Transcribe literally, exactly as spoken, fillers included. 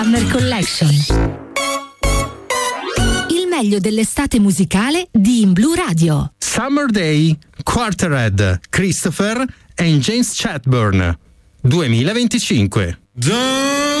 Summer Collection. Il meglio dell'estate musicale di In Blue Radio. Summer Day, Quartered, Christopher and James Chatburn, duemilaventicinque. Done.